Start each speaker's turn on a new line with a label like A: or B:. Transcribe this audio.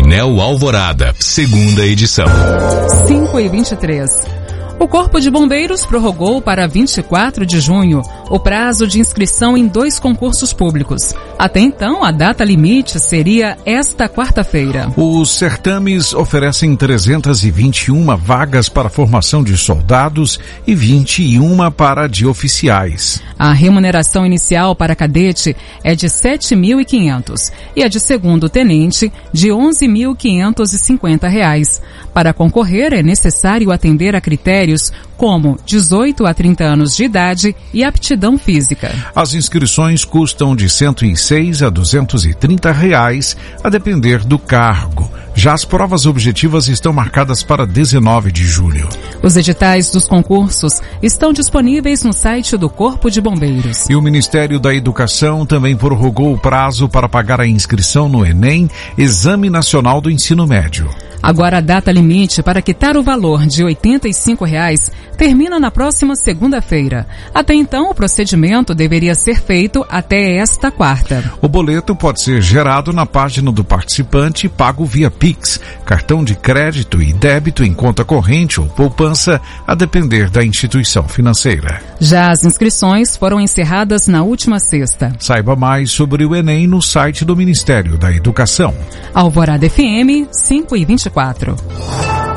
A: Painel Alvorada, segunda edição.
B: 5h23. O Corpo de Bombeiros prorrogou para 24 de junho o prazo de inscrição em 2 concursos públicos. Até então, a data limite seria esta quarta-feira.
C: Os certames oferecem 321 vagas para formação de soldados e 21 para de oficiais.
B: A remuneração inicial para cadete é de R$ 7.500 e a de segundo tenente de R$ 11.550. Para concorrer, é necessário atender a critérios como 18 a 30 anos de idade e aptidão física.
C: As inscrições custam de R$ 106 a R$ 230, a depender do cargo. Já as provas objetivas estão marcadas para 19 de julho.
B: Os editais dos concursos estão disponíveis no site do Corpo de Bombeiros.
C: E o Ministério da Educação também prorrogou o prazo para pagar a inscrição no Enem, Exame Nacional do Ensino Médio.
B: Agora a data limite para quitar o valor de R$ 85 termina na próxima segunda-feira. Até então, o procedimento deveria ser feito até esta quarta.
C: O boleto pode ser gerado na página do participante e pago via Pix, cartão de crédito e débito em conta corrente ou poupança, a depender da instituição financeira.
B: Já as inscrições foram encerradas na última sexta.
C: Saiba mais sobre o Enem no site do Ministério da Educação.
B: Alvorada FM 5h24.